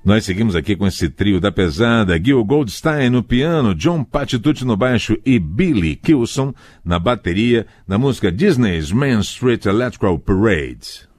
Nós seguimos aqui com esse trio da pesada, Gil Goldstein no piano, John Patitucci no baixo e Billy Kilson na bateria, na música Disney's Main Street Electrical Parade.